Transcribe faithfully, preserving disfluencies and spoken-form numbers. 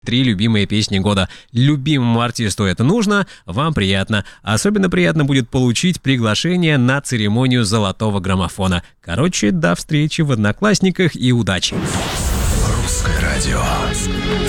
Три любимые песни года. Любимому артисту это нужно, вам приятно. Особенно приятно будет получить приглашение на церемонию золотого граммофона. Короче, до встречи в Одноклассниках и удачи. Русское радио.